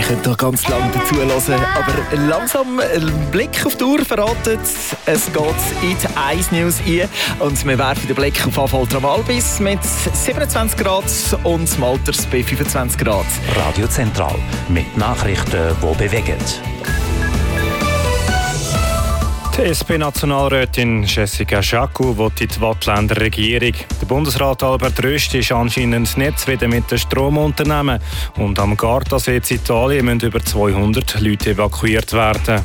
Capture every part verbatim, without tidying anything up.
könnte noch ganz lange dazu hören, aber langsam ein Blick auf die Uhr verratet, es geht in die eins News ein und wir werfen den Blick auf Affolter am Albis mit siebenundzwanzig Grad und Malters bei fünfundzwanzig Grad. Radio Zentral mit Nachrichten, die bewegen. Die S P-Nationalrätin Jessica Schaku will in die Waadtländer Regierung. Der Bundesrat Albert Rösti ist anscheinend nicht zufrieden mit den Stromunternehmen. Und am Gardasee in Italien müssen über zweihundert Leute evakuiert werden.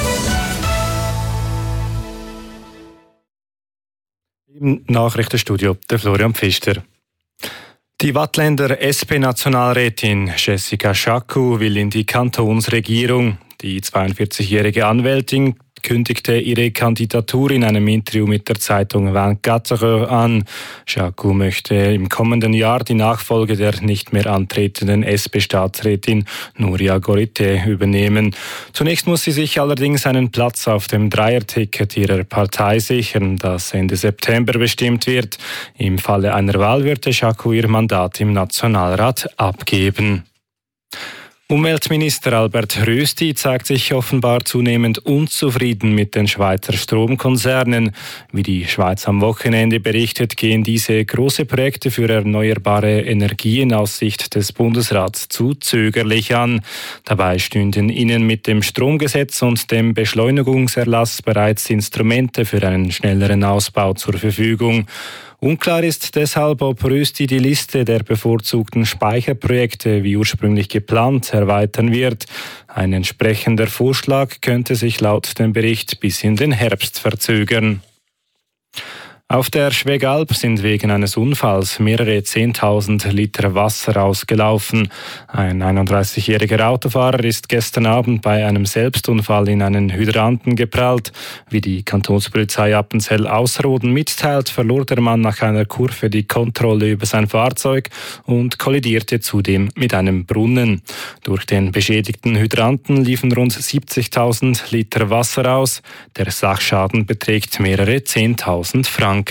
Im Nachrichtenstudio der Florian Pfister. Die Waadtländer S P-Nationalrätin Jessica Schaku will in die Kantonsregierung. Die zweiundvierzigjährige Anwältin kündigte ihre Kandidatur in einem Interview mit der Zeitung vingt-quatre an. Schaku möchte im kommenden Jahr die Nachfolge der nicht mehr antretenden S P-Staatsrätin Nuria Gorite übernehmen. Zunächst muss sie sich allerdings einen Platz auf dem Dreierticket ihrer Partei sichern, das Ende September bestimmt wird. Im Falle einer Wahl würde Schaku ihr Mandat im Nationalrat abgeben. Umweltminister Albert Rösti zeigt sich offenbar zunehmend unzufrieden mit den Schweizer Stromkonzernen. Wie die Schweiz am Wochenende berichtet, gehen diese große Projekte für erneuerbare Energien aus Sicht des Bundesrats zu zögerlich an. Dabei stünden ihnen mit dem Stromgesetz und dem Beschleunigungserlass bereits Instrumente für einen schnelleren Ausbau zur Verfügung. Unklar ist deshalb, ob Rösti die Liste der bevorzugten Speicherprojekte wie ursprünglich geplant erweitern wird. Ein entsprechender Vorschlag könnte sich laut dem Bericht bis in den Herbst verzögern. Auf der Schwegalp sind wegen eines Unfalls mehrere zehntausend Liter Wasser ausgelaufen. Ein einunddreißigjähriger Autofahrer ist gestern Abend bei einem Selbstunfall in einen Hydranten geprallt. Wie die Kantonspolizei Appenzell Ausserrhoden mitteilt, verlor der Mann nach einer Kurve die Kontrolle über sein Fahrzeug und kollidierte zudem mit einem Brunnen. Durch den beschädigten Hydranten liefen rund siebzigtausend Liter Wasser aus. Der Sachschaden beträgt mehrere zehntausend Franken.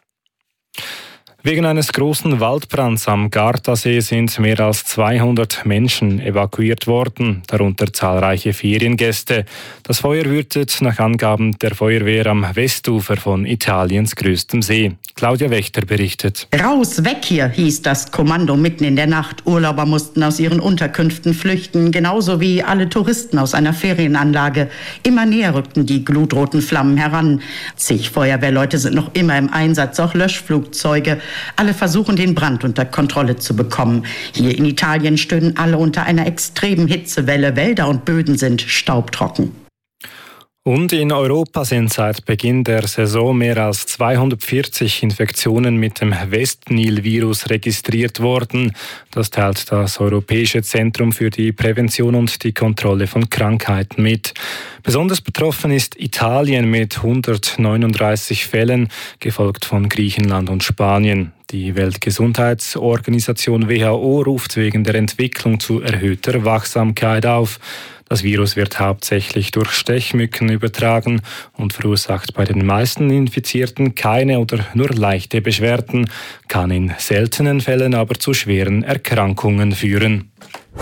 Wegen eines großen Waldbrands am Gardasee sind mehr als zweihundert Menschen evakuiert worden, darunter zahlreiche Feriengäste. Das Feuer wütet nach Angaben der Feuerwehr am Westufer von Italiens größtem See. Claudia Wächter berichtet. Raus, weg hier, hieß das Kommando mitten in der Nacht. Urlauber mussten aus ihren Unterkünften flüchten, genauso wie alle Touristen aus einer Ferienanlage. Immer näher rückten die glutroten Flammen heran. Zig Feuerwehrleute sind noch immer im Einsatz, auch Löschflugzeuge. Alle versuchen, den Brand unter Kontrolle zu bekommen. Hier in Italien stöhnen alle unter einer extremen Hitzewelle. Wälder und Böden sind staubtrocken. Und in Europa sind seit Beginn der Saison mehr als zweihundertvierzig Infektionen mit dem Westnil-Virus registriert worden. Das teilt das Europäische Zentrum für die Prävention und die Kontrolle von Krankheiten mit. Besonders betroffen ist Italien mit hundertneununddreißig Fällen, gefolgt von Griechenland und Spanien. Die Weltgesundheitsorganisation W H O ruft wegen der Entwicklung zu erhöhter Wachsamkeit auf. Das Virus wird hauptsächlich durch Stechmücken übertragen und verursacht bei den meisten Infizierten keine oder nur leichte Beschwerden, kann in seltenen Fällen aber zu schweren Erkrankungen führen.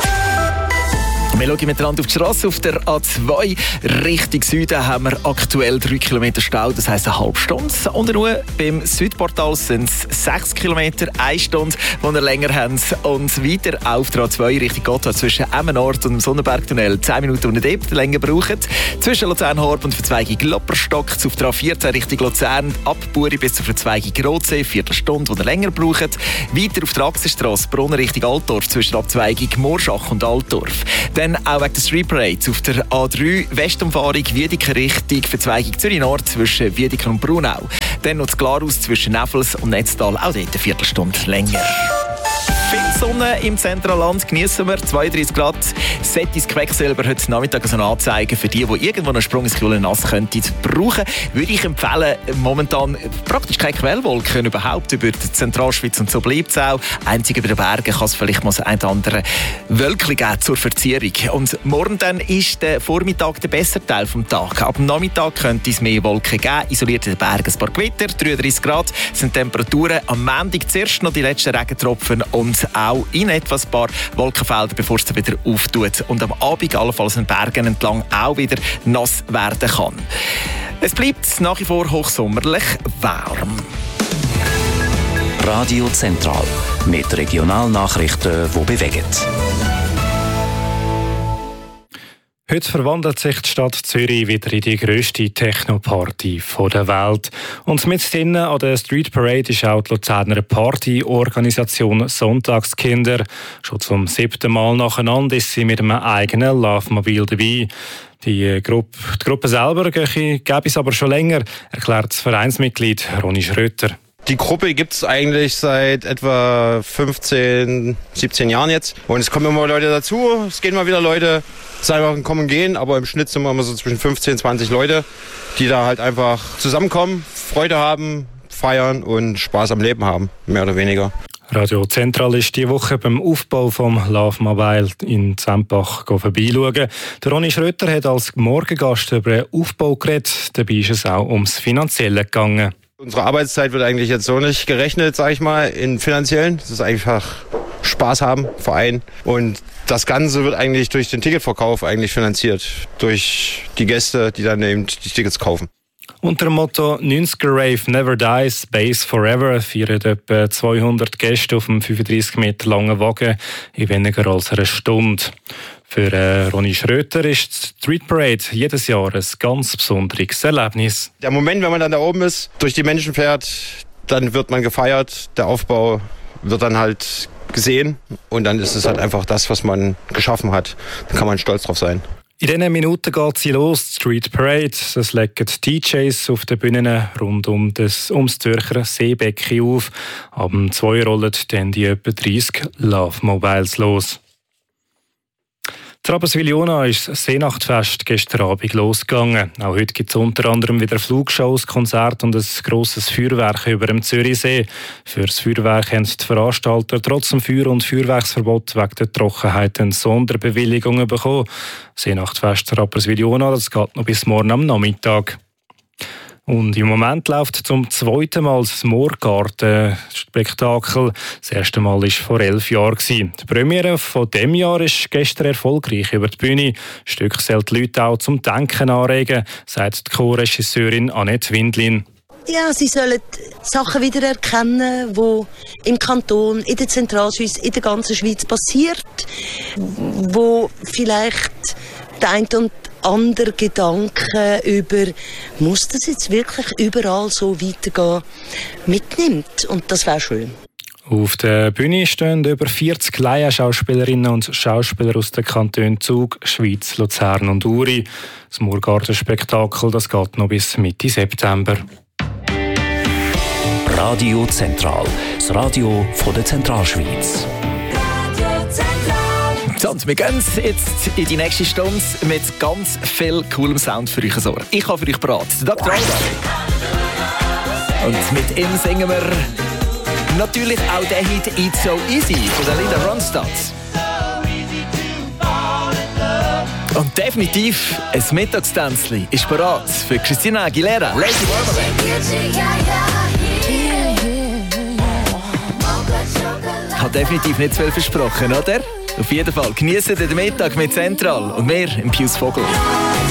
Wir schauen miteinander auf die Straße. Auf der A zwei Richtung Süden haben wir aktuell drei Kilometer Stau, das heisst eine halbe Stunde. Und nur beim Südportal sind es sechs Kilometer, eine Stunde, die wir länger haben. Und weiter auf der A zwei Richtung Gotthard zwischen Emmenort und dem Sonnenbergtunnel zehn Minuten und dort länger brauchen. Zwischen Luzern-Horb und Verzweigung Lopperstock auf der A vierzehn Richtung Luzern ab Buri bis zur Verzweigung Rotsee, Viertelstunde, die ihr länger braucht. Weiter auf der Achsenstrasse Brunnen Richtung Altdorf zwischen der Abzweigung Morschach und Altdorf. Dann auch wegen der Street Parade auf der A drei Westumfahrung Wiedeke Richtung Verzweigung Zürich Nord zwischen Wiedeke und Brunau. Dann noch das Glarhaus zwischen Neffels und Netztal, auch dort eine Viertelstunde länger. Viel Sonne im Zentralland genießen wir, zweiunddreißig Grad. Settis Quecksilber heute Nachmittag so eine Anzeige für die, die irgendwo einen Sprung ins kühle Nass könnten brauchen. Würde ich empfehlen, momentan praktisch keine Quellwolken überhaupt über die Zentralschweiz und so bleibt es auch. Einzig über den Bergen kann es vielleicht mal so ein oder andere Wölkchen geben zur Verzierung. Und morgen dann ist der Vormittag der bessere Teil des Tages. Ab dem Nachmittag könnte es mehr Wolken geben, isoliert in den Bergen ein paar Gewitter, dreiunddreißig Grad sind Temperaturen. Am Montag zuerst noch die letzten Regentropfen und auch auch in etwas paar Wolkenfelder, bevor es dann wieder auftut und am Abend allenfalls an Bergen entlang auch wieder nass werden kann. Es bleibt nach wie vor hochsommerlich warm. Radio Zentral mit Regionalnachrichten, die bewegen. Heute verwandelt sich die Stadt Zürich wieder in die grösste Techno-Party der Welt. Und mit drinnen an der Street Parade ist auch die Luzerner Partyorganisation Sonntagskinder. Schon zum siebten Mal nacheinander ist sie mit einem eigenen Love-Mobil dabei. Die Gruppe, die Gruppe selber gäbe es aber schon länger, erklärt das Vereinsmitglied Ronny Schröter. Die Gruppe gibt es eigentlich seit etwa fünfzehn, siebzehn Jahren jetzt. Und es kommen immer Leute dazu, es gehen mal wieder Leute. Es ist einfach ein Kommen und Gehen, aber im Schnitt sind wir immer so zwischen fünfzehn, zwanzig Leute, die da halt einfach zusammenkommen, Freude haben, feiern und Spaß am Leben haben, mehr oder weniger. Radio Zentral ist diese Woche beim Aufbau vom Love Mobile in Zempach vorbeischauen. Der Ronny Schröter hat als Morgengast über den Aufbau geredet. Dabei ist es auch ums Finanzielle gegangen. Unsere Arbeitszeit wird eigentlich jetzt so nicht gerechnet, sage ich mal, in finanziellen. Das ist einfach Spaß haben, Verein. Und das Ganze wird eigentlich durch den Ticketverkauf eigentlich finanziert. Durch die Gäste, die dann eben die Tickets kaufen. Unter dem Motto neunziger Rave Never Dies, Bass Forever feiern etwa zweihundert Gäste auf einem fünfunddreissig Meter langen Wagen in weniger als einer Stunde. Für äh, Ronny Schröter ist die Street Parade jedes Jahr ein ganz besonderes Erlebnis. Der Moment, wenn man dann da oben ist, durch die Menschen fährt, dann wird man gefeiert. Der Aufbau wird dann halt gesehen und dann ist es halt einfach das, was man geschaffen hat. Da kann man stolz drauf sein. In diesen Minuten geht sie los, die Street Parade. Das legen die D Js auf den Bühnen rund um das, ums Zürcher Seebecken auf. Ab dem zwei rollen dann die etwa dreissig Love Mobiles los. In Rapperswil-Jona ist das Seenachtfest gestern Abend losgegangen. Auch heute gibt es unter anderem wieder Flugshows, Konzerte und ein grosses Feuerwerk über dem Zürichsee. Für das Feuerwerk haben die Veranstalter trotz dem Feuer- und Feuerwerksverbot wegen der Trockenheit eine Sonderbewilligung bekommen. Das Seenachtfest Rapperswil-Jona, das geht noch bis morgen am Nachmittag. Und im Moment läuft zum zweiten Mal das Moorgarten-Spektakel. Das erste Mal war vor elf Jahren. Die Premiere von diesem Jahr ist gestern erfolgreich über die Bühne. Das Stück soll die Leute auch zum Denken anregen, sagt die Co-Regisseurin Annette Windlin. Ja, sie sollen Sachen wiedererkennen, die im Kanton, in der Zentralschweiz, in der ganzen Schweiz passiert, wo vielleicht der eine und andere Gedanken über, muss das jetzt wirklich überall so weitergehen, mitnimmt. Und das wäre schön. Auf der Bühne stehen über vierzig Laienschauspielerinnen und Schauspieler aus den Kantonen Zug, Schwyz, Luzern und Uri. Das Moorgarten-Spektakel, das geht noch bis Mitte September. Radio Zentral, das Radio von der Zentralschweiz. So, und wir gehen jetzt in die nächste Stunde mit ganz viel coolem Sound für euch sorgen. Ich habe für euch bereit den Doktor Alban. Und mit ihm singen wir natürlich auch den Hit «It's So Easy» von der Linda Ronstadt. Und definitiv ein Mittagstänzchen ist bereit für Christina Aguilera, Lady Marmalade. Ich habe definitiv nicht zu viel versprochen, oder? Auf jeden Fall genießen den Mittag mit Zentral und wir im Pius Vogel.